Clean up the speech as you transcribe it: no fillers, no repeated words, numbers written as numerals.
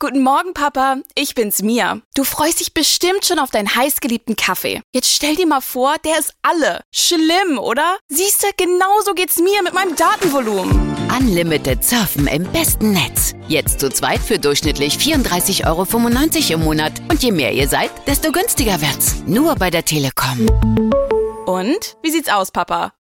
Guten Morgen, Papa. Ich bin's, Mia. Du freust dich bestimmt schon auf deinen heißgeliebten Kaffee. Jetzt stell dir mal vor, der ist alle. Schlimm, oder? Siehste, genauso geht's mir mit meinem Datenvolumen. Unlimited surfen im besten Netz. Jetzt zu zweit für durchschnittlich 34,95 € im Monat. Und je mehr ihr seid, desto günstiger wird's. Nur bei der Telekom. Und? Wie sieht's aus, Papa?